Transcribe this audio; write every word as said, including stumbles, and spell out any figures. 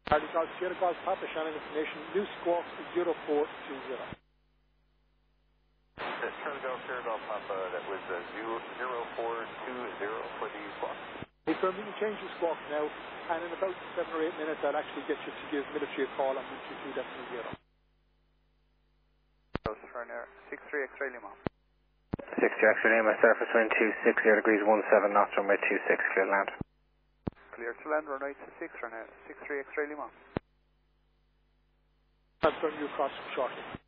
Charlie Golf, Sierra Golf, Papa Shannon information, new squawk zero four two zero. Charlie Golf, Sierra Golf, Papa, that was uh, zero four two zero for the squawk. Confirm, you can change your squawk now, and in about seven or eight minutes I'll actually get you to give military a call on one two two decimal zero. six three X-ray Lima. six three X-ray Lima, surface wind two six zero degrees one seven knots, runway two six, clear land. Clear to land, runway two six, runway six three X-ray Lima. Transferring you across shortly.